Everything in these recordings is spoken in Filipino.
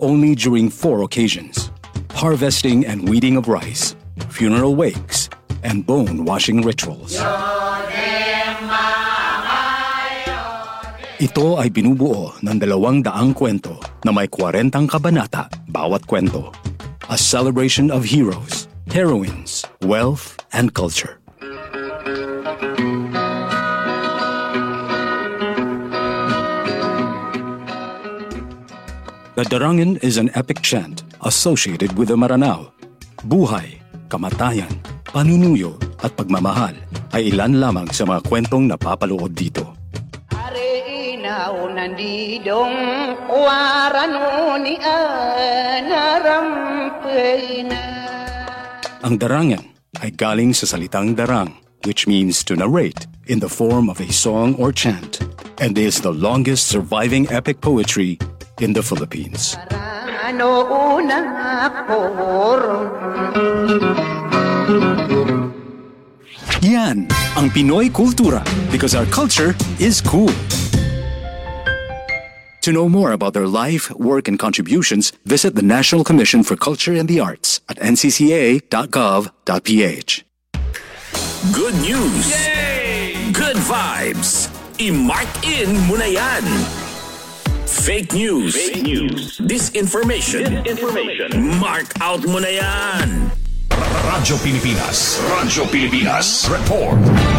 only during 4 occasions: harvesting and weeding of rice, funeral wakes, and bone-washing rituals. Ito ay binubuo ng 200 kwento na may 40 kabanata bawat kwento. A celebration of heroes, heroines, wealth, and culture. The Darangen is an epic chant associated with the Maranao. Buhay, kamatayan, panunuyo at pagmamahal ay ilan lamang sa mga kwentong napapaloob dito. Ang Darangen ay galing sa salitang darang, which means to narrate in the form of a song or chant, and is the longest surviving epic poetry in the Philippines. Yan ang Pinoy Kultura, because our culture is cool. To know more about their life, work, and contributions, visit the National Commission for Culture and the Arts at ncca.gov.ph. Good news! Yay! Good vibes! I-mark in mo na yan! Fake news. Disinformation. Mark out mo na yan. Radyo Pilipinas. Report.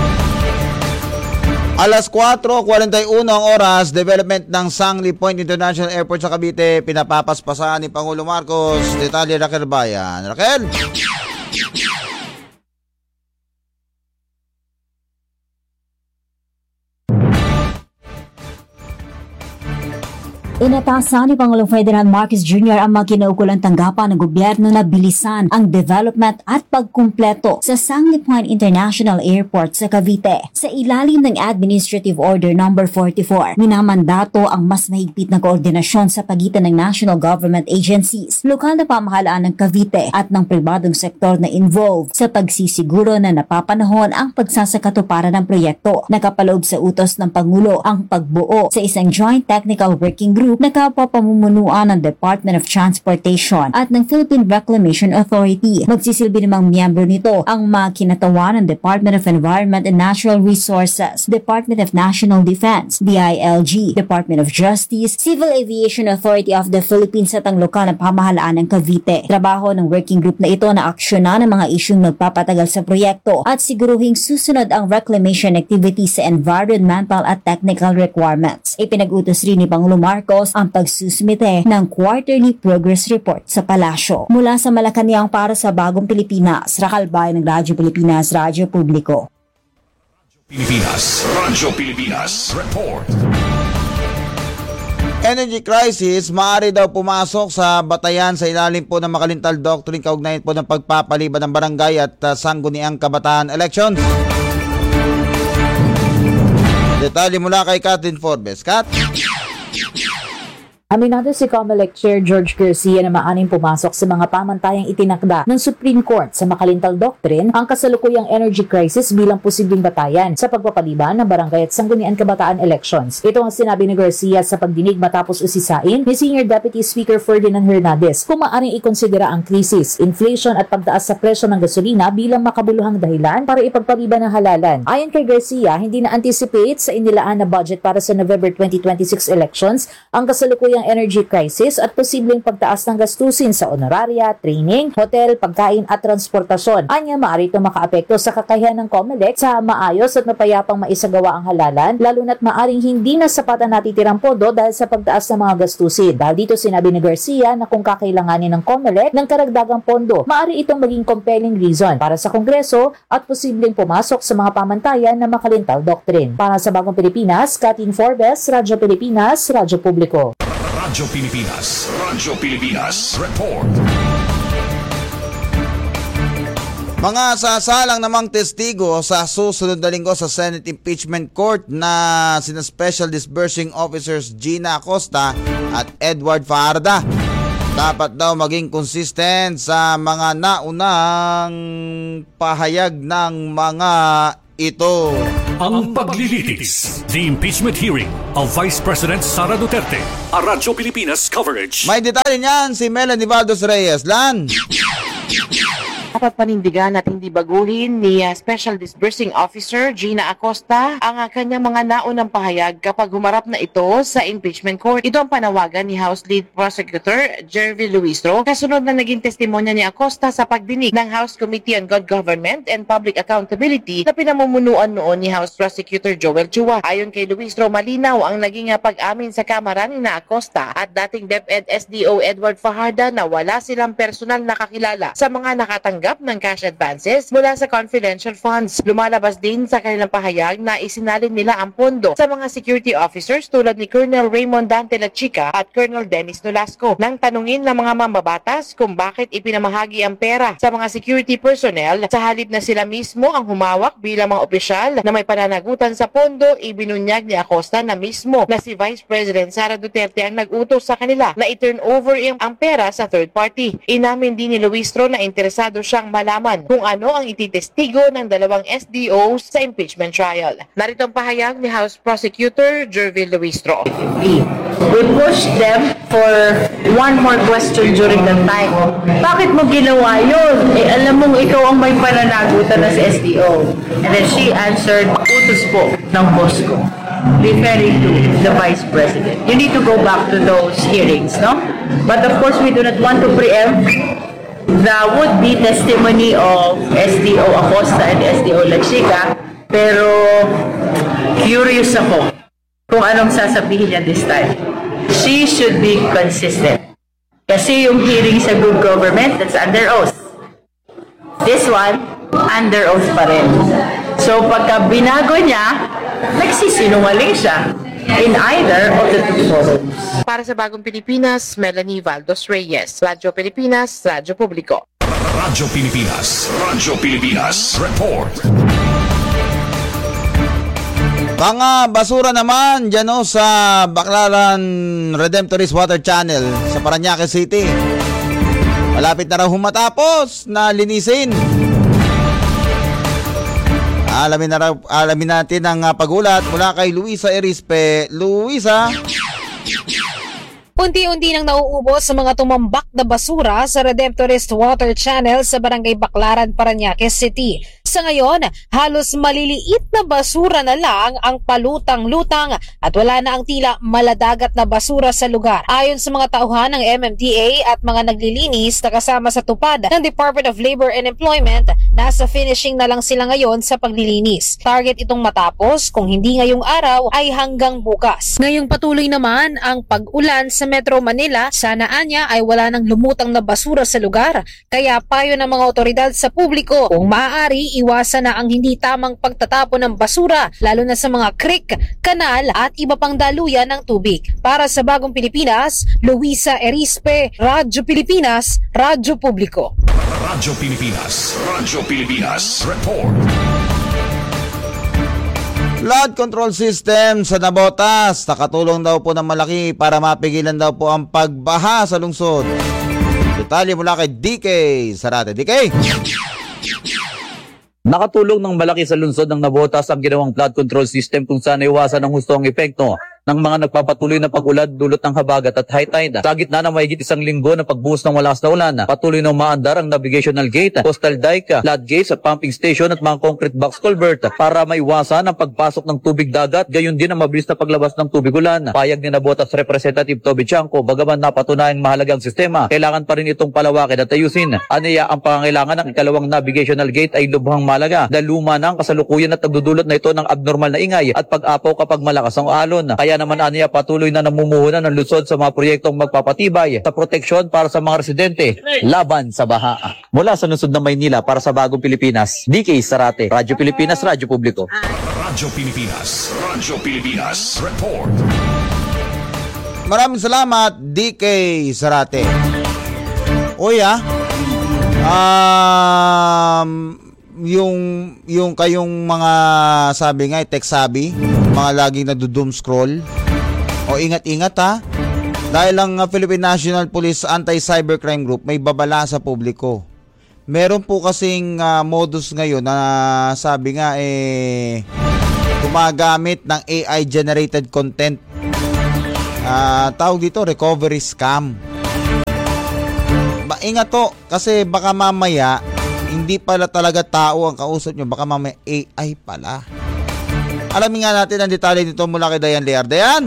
Alas 4:41 ang oras, development ng Sangley Point International Airport sa Cavite, pinapapaspasan ni Pangulo Marcos. Detalye Raquel Bayan. Raquel! Inatasan ni Pangulong Ferdinand Marcos Jr. ang mga kinaukulang tanggapan ng gobyerno na bilisan ang development at pagkumpleto sa Sangley Point International Airport sa Cavite. Sa ilalim ng Administrative Order No. 44, minamandato ang mas mahigpit na koordinasyon sa pagitan ng national government agencies, lokal na pamahalaan ng Cavite at ng pribadong sektor na involved sa pagsisiguro na napapanahon ang pagsasakatuparan ng proyekto. Nakapaloob sa utos ng Pangulo ang pagbuo sa isang Joint Technical Working Group na kapapamumunuan ng Department of Transportation at ng Philippine Reclamation Authority. Magsisilbi namang miyembro nito ang mga kinatawan ng Department of Environment and Natural Resources, Department of National Defense, DILG, Department of Justice, Civil Aviation Authority of the Philippines at ang lokal na pamahalaan ng Cavite. Trabaho ng working group na ito na aksyonan ng mga isyung magpapatagal sa proyekto at siguruhing susunod ang reclamation activities sa environmental at technical requirements. Ipinag-utos rin ni Pangulo Marcos ang pagsusumite ng quarterly progress report sa palasyo. Mula sa Malacanang para sa Bagong Pilipinas, Raquel Bayan ng Radyo Pilipinas, Radyo Publiko. Radyo Pilipinas, report. Energy crisis, maaari daw pumasok sa batayan sa ilalim po ng Makalintal Doctrine kaugnayan po ng pagpapaliban ng barangay at sangguniang kabataan elections. Detalye mula kay Catherine Forbes. Kat? Aminado si COMELEC Chair George Garcia na maaaring pumasok sa mga pamantayang itinakda ng Supreme Court sa Makalintal Doctrine ang kasalukuyang energy crisis bilang posibleng batayan sa pagpapaliban ng barangay at sangguniang kabataan elections. Ito ang sinabi ni Garcia sa pagdinig matapos usisain ni Senior Deputy Speaker Ferdinand Hernandez kung maaaring ikonsidera ang krisis, inflation at pagtaas sa presyo ng gasolina bilang makabuluhang dahilan para ipagpaliban ng halalan. Ayon kay Garcia, hindi na-anticipate sa inilaan na budget para sa November 2026 elections ang kasalukuyang energy crisis at posibleng pagtaas ng gastusin sa honoraria, training, hotel, pagkain at transportasyon. Anya, maaari itong makaapekto sa kakayahan ng COMELEC sa maayos at mapayapang maisagawa ang halalan, lalo na't maaring hindi na sapat ang natitirang pondo dahil sa pagtaas ng mga gastusin. Dahil dito sinabi ni Garcia na kung kakailanganin ng COMELEC ng karagdagang pondo, maaari itong maging compelling reason para sa Kongreso at posibleng pumasok sa mga pamantayan na Makalintal Doctrine. Para sa Bagong Pilipinas, Catherine Forbes, Radyo Pilipinas, Radyo Publiko. Radyo Pilipinas, report. Mga sasalang namang testigo sa susunod na linggo sa Senate Impeachment Court na sina Special Disbursing Officers Gina Acosta at Edward Fajarda. Dapat daw maging consistent sa mga naunang pahayag ng mga ito. Ang paglilitis. The impeachment hearing of Vice President Sara Duterte. A Radyo Pilipinas coverage. May detalye niyan si Melanie Valdos Reyes. Lan! Dapat panindigan at hindi baguhin ni Special Disbursing Officer Gina Acosta ang kanyang mga naunang pahayag kapag humarap na ito sa impeachment court. Ito ang panawagan ni House Lead Prosecutor Jervy Luistro kasunod na naging testimonya ni Acosta sa pagdinig ng House Committee on Good Government and Public Accountability na pinamumunuan noon ni House Prosecutor Joel Chua. Ayon kay Luistro, malinaw ang naging pag-amin sa Kamara ni Acosta at dating DepEd SDO Edward Fajarda na wala silang personal na kakilala sa mga nakatanggap ng cash advances mula sa confidential funds. Lumalabas din sa kanilang pahayag na isinalin nila ang pondo sa mga security officers tulad ni Colonel Raymond Dante Lachica at Colonel Dennis Nolasco. Nang tanungin ng mga mambabatas kung bakit ipinamahagi ang pera sa mga security personnel sa halip na sila mismo ang humawak bilang mga opisyal na may pananagutan sa pondo, ibinunyag ni Acosta na mismo na si Vice President Sara Duterte ang nag-utos sa kanila na i-turn over ang pera sa third party. Inamin din ni Luistro na interesado siyang malaman kung ano ang ititestigo ng dalawang SDOs sa impeachment trial. Narito ang pahayag ni House Prosecutor Jervy Luistro. We pushed them for one more question during that time. Bakit mo ginawa yun? Alam mong ikaw ang may pananagutan na sa SDO. And then she answered, utos po ng boss ko, referring to the Vice President. You need to go back to those hearings, no? But of course, we do not want to preempt the would-be testimony of SDO Acosta and SDO Lachica, pero curious ako kung anong sasabihin niya this time. She should be consistent. Kasi yung hearing sa good government, that's under oath. This one, under oath pa rin. So pagka binago niya, nagsisinungaling siya in either of the two forums. Para sa Bagong Pilipinas, Melanie Valdos Reyes. Radyo Pilipinas, Radyo Publiko. Radyo Pilipinas. Radyo Pilipinas. Report. Mga basura naman dyan sa Baclaran Redemptorist Water Channel sa Parañaque City. Malapit na raw humatapos na linisin. Alamin natin ang pagulat mula kay Luisa Erispe. Luisa. Unti-unti nang nauubos sa mga tumambak na basura sa Redemptorist Water Channel sa Barangay Baclaran, Parañaque City. Sa ngayon, halos maliliit na basura na lang ang palutang-lutang at wala na ang tila maladagat na basura sa lugar. Ayon sa mga tauhan ng MMDA at mga naglilinis na kasama sa tupad ng Department of Labor and Employment, nasa finishing na lang sila ngayon sa paglilinis. Target itong matapos kung hindi ngayong araw ay hanggang bukas. Ngayong patuloy naman ang pag-ulan sa Metro Manila, sana anya ay wala nang lumutang na basura sa lugar. Kaya payo ng mga otoridad sa publiko, kung maaari, iwasan na ang hindi tamang pagtatapon ng basura, lalo na sa mga creek, kanal at iba pang daluyan ng tubig. Para sa Bagong Pilipinas, Luisa Erispe, Radyo Pilipinas, Radyo Publiko. Radyo Pilipinas. Radyo Pilipinas. Report. Flood control system sa Navotas, nakatulong daw po ng malaki para mapigilan daw po ang pagbaha sa lungsod. Detalye mula kay DK Sarate. DK! Nakatulong ng malaki sa lungsod ng Navotas ang ginawang flood control system kung saan iwasan ang hustong epekto ng mga nagpapatuloy na pag-ulad dulot ng habagat at high tide. Sa gitna ng mahigit isang linggo na pagbuhos ng malakas na ulan, patuloy na umaandar ang navigational gate, coastal dike, flood gates, pumping station at mga concrete box culvert para maiwasan ang pagpasok ng tubig dagat, gayon din ang mabilis na paglabas ng tubig ulan. Payag ni Navotas Representative Toby Chanco, bagaman napatunayang mahalagang sistema, kailangan pa rin itong palawakin at ayusin. Aniya ang pangangailangan ng ikalawang navigational gate ay lubhang malaga dahil luma ng kasalukuyan at nagdudulot na ito ng abnormal na ingay at pag-apaw kapag malakas ang alon. Kaya naman aniya patuloy na namumuhunan ng lungsod sa mga proyektong magpapatibay sa proteksyon para sa mga residente laban sa baha. Mula sa lungsod ng Maynila para sa Bagong Pilipinas, DK Sarate, Radyo Pilipinas, Radyo Publiko. Radyo Pilipinas. Radyo Pilipinas. Report. Maraming salamat, DK Sarate. Yung kayong mga sabi nga, tech sabi, mga laging nado-doom scroll, o ingat-ingat ha, dahil ang Philippine National Police Anti-Cybercrime Group may babala sa publiko. Meron po kasing modus ngayon na sabi nga gumagamit ng AI-generated content. Tawag dito, recovery scam. Ingat to, kasi baka mamaya, hindi pala talaga tao ang kausap nyo, baka mamaya AI pala. Alamin nga natin ang detalye dito mula kay Dayan Lear. Dayan!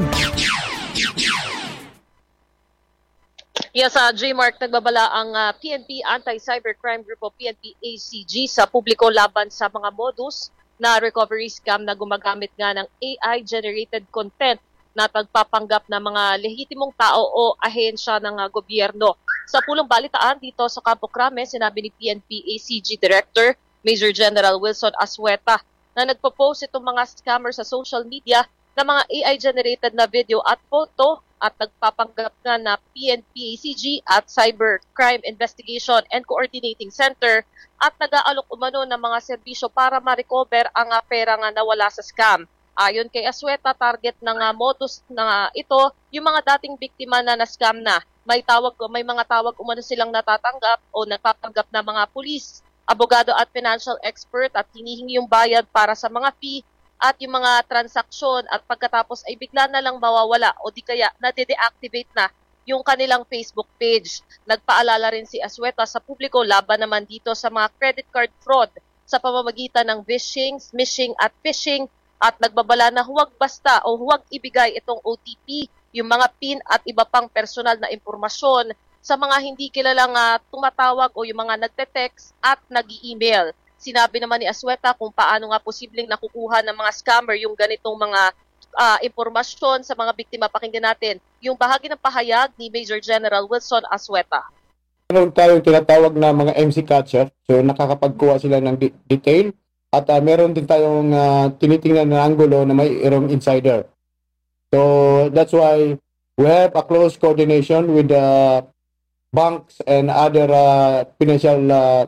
Yes, J-Mark, nagbabala ang PNP Anti-Cybercrime Group o PNP-ACG sa publiko laban sa mga modus na recovery scam na gumagamit nga ng AI-generated content na pagpapanggap ng mga lehitimong tao o ahensya ng gobyerno. Sa pulong balitaan dito sa Campo Crame, sinabi ni PNP-ACG Director Major General Wilson Asueta na nagpo-post itong mga scammer sa social media na mga AI-generated na video at photo at nagpapanggap nga na PNP-ACG at Cybercrime Investigation and Coordinating Center at nag-aalok umano ng mga serbisyo para ma-recover ang pera nga nawala sa scam. Ayon kay Asueta, target ng modus na ito yung mga dating biktima na na-scam na. May mga tawag umano silang natatanggap o nagpapanggap na mga pulis, abogado at financial expert at hinihingi yung bayad para sa mga fee at yung mga transaksyon at pagkatapos ay bigla na lang mawawala o di kaya na-deactivate na yung kanilang Facebook page. Nagpaalala rin si Asueta sa publiko laban naman dito sa mga credit card fraud sa pamamagitan ng phishing, smishing at phishing at nagbabala na huwag basta o huwag ibigay itong OTP, yung mga PIN at iba pang personal na impormasyon sa mga hindi kilalang tumatawag o yung mga nagte-text at nag-i-email. Sinabi naman ni Asueta kung paano nga posibleng nakukuha ng mga scammer yung ganitong mga impormasyon sa mga biktima. Pakinggan natin yung bahagi ng pahayag ni Major General Wilson Asueta. Meron tayong tinatawag na mga MC catcher, so nakakapagkuha sila ng detail. At meron din tayong tinitingnan na anggulo na may irong insider. So that's why we have a close coordination with the banks and other financial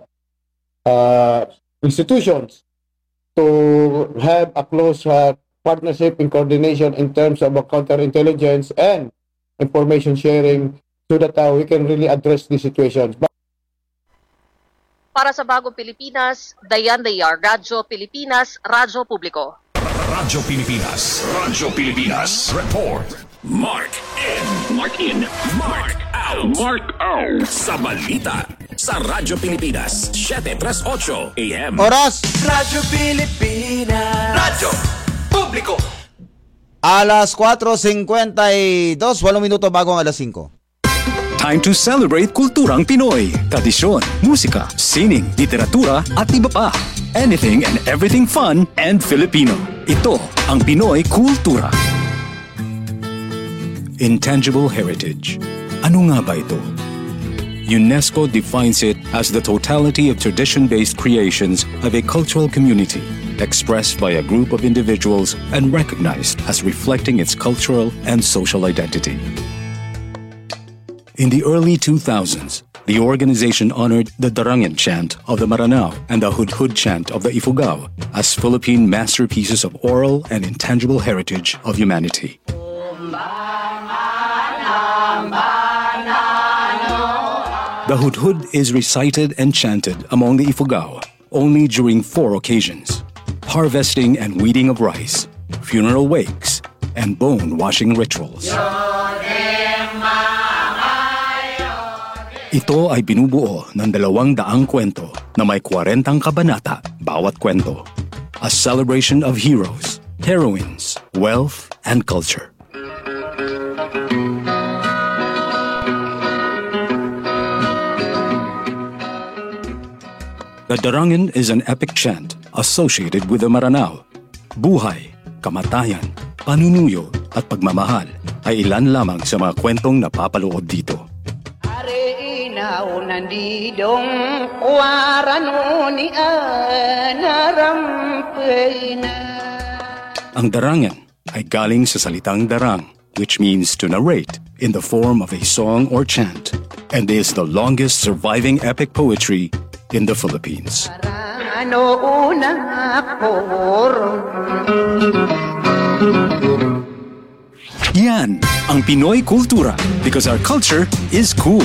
institutions to have a close partnership and coordination in terms of counterintelligence and information sharing so that we can really address these situations. Para sa Bagong Pilipinas, Dayan Lear, Radyo Pilipinas, Radyo Publiko. Radyo Pilipinas, Radyo Pilipinas. Report. Mark in. Mark in. Mark out. Mark out. Sa balita sa Radyo Pilipinas, 7:38 AM. Oras! Radyo Pilipinas. Radyo Publiko. Alas 4:52, 8 minuto bago ang alas 5. Time to celebrate kulturang Pinoy. Tradisyon, musika, sining, literatura at iba pa. Anything and everything fun and Filipino. Ito ang Pinoy Kultura. Intangible heritage. Ano nga ba ito? UNESCO defines it as the totality of tradition-based creations of a cultural community expressed by a group of individuals and recognized as reflecting its cultural and social identity. In the early 2000s, the organization honored the Darangan chant of the Maranao and the Hudhud chant of the Ifugao as Philippine masterpieces of oral and intangible heritage of humanity. The Hudhud is recited and chanted among the Ifugao only during 4 occasions: harvesting and weeding of rice, funeral wakes, and bone-washing rituals. Ito ay binubuo ng 200 kwento na may 40 kabanata bawat kwento. A celebration of heroes, heroines, wealth, and culture. The Darangan is an epic chant associated with the Maranao. Buhay, kamatayan, panunuyo at pagmamahal ay ilan lamang sa mga kwentong napapaloob dito. Ang darangan ay galing sa salitang darang, which means to narrate in the form of a song or chant, and is the longest surviving epic poetry in the Philippines. Yan ang Pinoy Kultura, because our culture is cool.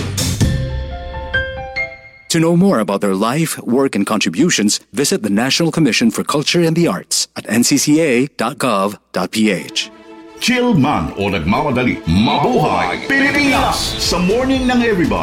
To know more about their life, work, and contributions, visit the National Commission for Culture and the Arts at ncca.gov.ph. Chill man o nagmamadali, mabuhay Pilipinas! Sa morning ng everybody.